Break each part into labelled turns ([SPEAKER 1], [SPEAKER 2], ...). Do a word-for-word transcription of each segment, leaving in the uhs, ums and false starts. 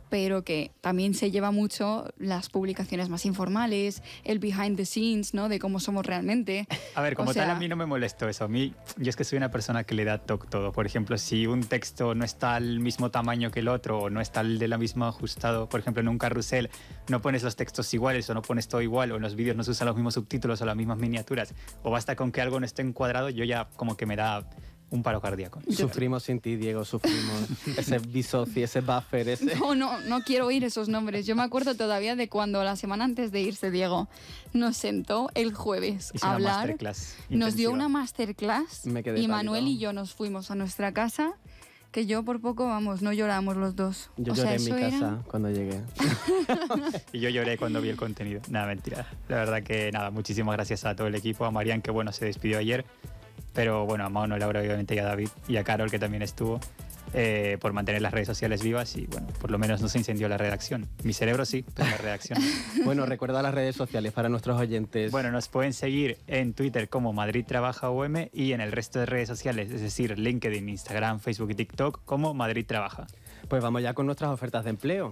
[SPEAKER 1] pero que también se lleva mucho las publicaciones más informales, el behind the scenes, ¿no? De cómo somos realmente.
[SPEAKER 2] A ver, como
[SPEAKER 1] o sea,
[SPEAKER 2] tal, a mí no me molestó eso. A mí, yo es que soy una persona que le da toque todo. Por ejemplo, si un texto no está al mismo tamaño que el otro o no está de la misma ajustado, por ejemplo, en un carrusel no pones los textos iguales o no pones todo igual, o en los vídeos no se usan los mismos subtítulos o las mismas miniaturas, o basta con que algo no esté encuadrado, yo ya como que me da un paro cardíaco.
[SPEAKER 3] Sufrimos sin ti, Diego, sufrimos. Ese Bisoci, ese buffer, ese...
[SPEAKER 1] No, no, no quiero oír esos nombres. Yo me acuerdo todavía de cuando la semana antes de irse, Diego nos sentó el jueves
[SPEAKER 2] Hizo
[SPEAKER 1] a
[SPEAKER 2] una
[SPEAKER 1] hablar.
[SPEAKER 2] masterclass
[SPEAKER 1] Nos dio
[SPEAKER 2] intensiva.
[SPEAKER 1] una masterclass
[SPEAKER 3] Me quedé
[SPEAKER 1] y Manuel
[SPEAKER 3] pálido.
[SPEAKER 1] y yo nos fuimos a nuestra casa, que yo por poco, vamos, no lloramos los dos.
[SPEAKER 3] Yo
[SPEAKER 1] O
[SPEAKER 3] lloré
[SPEAKER 1] sea,
[SPEAKER 3] en mi
[SPEAKER 1] eso era-
[SPEAKER 3] casa cuando llegué.
[SPEAKER 2] Y yo lloré cuando vi el contenido. Nada, mentira. La verdad que nada, muchísimas gracias a todo el equipo, a Marian, que bueno, se despidió ayer, pero bueno, a Mauno, Laura, obviamente, y a David, y a Carol, que también estuvo, eh, por mantener las redes sociales vivas y bueno, por lo menos no se incendió la redacción. Mi cerebro sí, pero la redacción.
[SPEAKER 3] Bueno, recuerda las redes sociales para nuestros oyentes.
[SPEAKER 2] Bueno, nos pueden seguir en Twitter como Madrid Trabaja U M y en el resto de redes sociales, es decir, LinkedIn, Instagram, Facebook y TikTok como Madrid Trabaja.
[SPEAKER 3] Pues vamos ya con nuestras ofertas de empleo.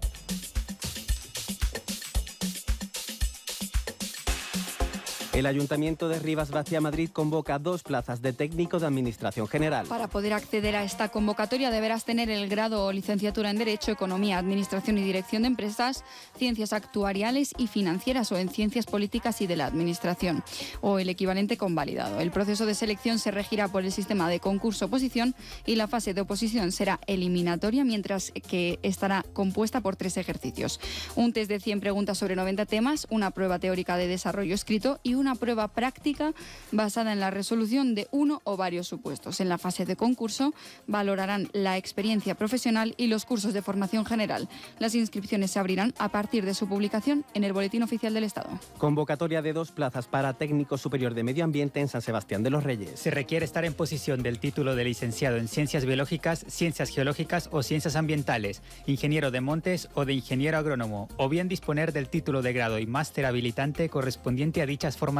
[SPEAKER 3] El Ayuntamiento de Rivas Vacia Madrid convoca dos plazas de técnico de Administración General.
[SPEAKER 1] Para poder acceder a esta convocatoria deberás tener el grado o licenciatura en Derecho, Economía, Administración y Dirección de Empresas, Ciencias Actuariales y Financieras o en Ciencias Políticas y de la Administración, o el equivalente convalidado. El proceso de selección se regirá por el sistema de concurso-oposición y la fase de oposición será eliminatoria, mientras que estará compuesta por tres ejercicios. Un test de cien preguntas sobre noventa temas, una prueba teórica de desarrollo escrito y una prueba práctica basada en la resolución de uno o varios supuestos. En la fase de concurso valorarán la experiencia profesional y los cursos de formación general. Las inscripciones se abrirán a partir de su publicación en el Boletín Oficial del Estado.
[SPEAKER 3] Convocatoria de dos plazas para técnico superior de medio ambiente en San Sebastián de los Reyes.
[SPEAKER 2] Se requiere estar en posición del título de licenciado en Ciencias Biológicas, Ciencias Geológicas o Ciencias Ambientales, ingeniero de montes o de ingeniero agrónomo, o bien disponer del título de grado y máster habilitante correspondiente a dichas formaciones.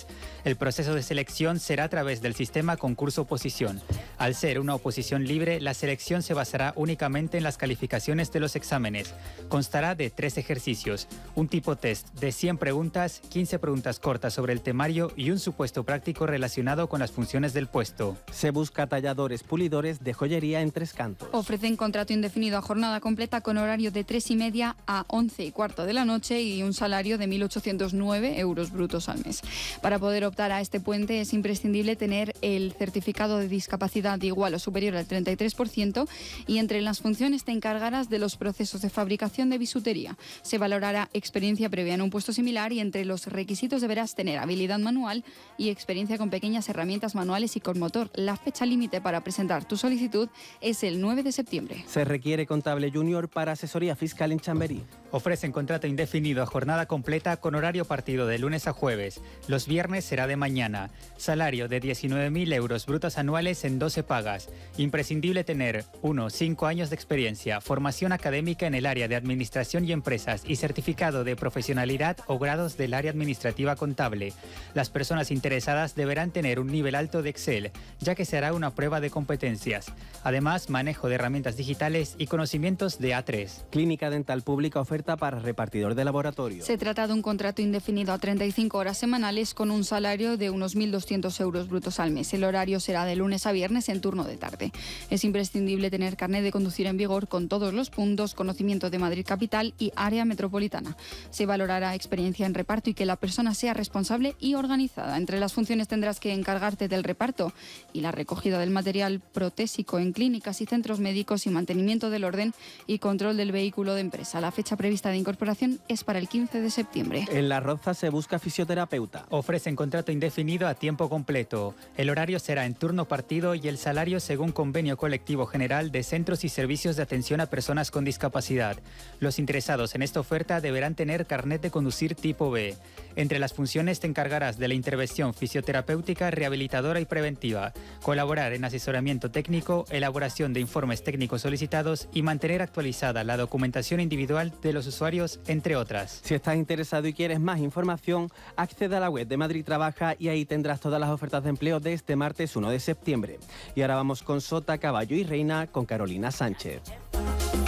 [SPEAKER 2] El proceso de selección será a través del sistema concurso-oposición. Al ser una oposición libre, la selección se basará únicamente en las calificaciones de los exámenes. Constará de tres ejercicios, un tipo test de cien preguntas, quince preguntas cortas sobre el temario y un supuesto práctico relacionado con las funciones del puesto.
[SPEAKER 3] Se busca talladores pulidores de joyería en Tres Cantos.
[SPEAKER 1] Ofrecen contrato indefinido a jornada completa con horario de tres y media a once y cuarto de la noche y un salario de mil ochocientos nueve euros brutos al mes. Para poder optar a este puente es imprescindible tener el certificado de discapacidad igual o superior al treinta y tres por ciento y entre las funciones te encargarás de los procesos de fabricación de bisutería. Se valorará experiencia previa en un puesto similar y entre los requisitos deberás tener habilidad manual y experiencia con pequeñas herramientas manuales y con motor. La fecha límite para presentar tu solicitud es el nueve de septiembre.
[SPEAKER 3] Se requiere contable junior para asesoría fiscal en Chamberí.
[SPEAKER 2] Ofrecen contrato indefinido a jornada completa con horario partido de lunes a jueves. Los viernes será de mañana. Salario de diecinueve mil euros brutos anuales en doce pagas. Imprescindible tener uno cinco años de experiencia, formación académica en el área de administración y empresas y certificado de profesionalidad o grados del área administrativa contable. Las personas interesadas deberán tener un nivel alto de Excel, ya que se hará una prueba de competencias. Además, manejo de herramientas digitales y conocimientos de A tres.
[SPEAKER 3] Clínica Dental Pública oferta para repartidor de laboratorio.
[SPEAKER 1] Se trata de un contrato indefinido a treinta y cinco horas semanales con un salario de unos mil doscientos euros brutos al mes. El horario será de lunes a viernes en turno de tarde. Es imprescindible tener carnet de conducir en vigor con todos los puntos, conocimiento de Madrid Capital y área metropolitana. Se valorará experiencia en reparto y que la persona sea responsable y organizada. Entre las funciones tendrás que encargarte del reparto y la recogida del material protésico en clínicas y centros médicos y mantenimiento del orden y control del vehículo de empresa. La fecha prevista de incorporación es para el quince de septiembre.
[SPEAKER 3] En La Roza se busca fisioterapeuta.
[SPEAKER 2] Ofrecen contrato indefinido a tiempo completo. El horario será en turno partido y el salario según convenio colectivo general de centros y servicios de atención a personas con discapacidad. Los interesados en esta oferta deberán tener carnet de conducir tipo B. Entre las funciones te encargarás de la intervención fisioterapéutica, rehabilitadora y preventiva, colaborar en asesoramiento técnico, elaboración de informes técnicos solicitados y mantener actualizada la documentación individual de los usuarios, entre otras.
[SPEAKER 3] Si estás interesado y quieres más información, accede a la web de Madrid Trabaja y ahí tendrás todas las ofertas de empleo de este martes uno de septiembre. Y ahora vamos con Sota, Caballo y Reina con Carolina Sánchez.